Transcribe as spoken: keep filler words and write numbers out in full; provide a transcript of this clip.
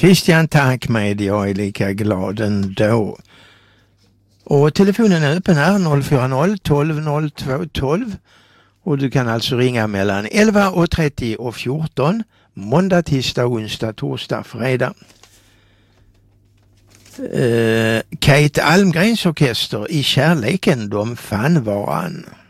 Christian, tack med. Jag är lika glad ändå. Och telefonen är öppen här, noll fyra noll tolv noll två tolv. Och du kan alltså ringa mellan elva och trettio och fjorton. Måndag, tisdag, onsdag, torsdag, fredag. Uh, Kate Almgrens orkester I kärleken de fann varann.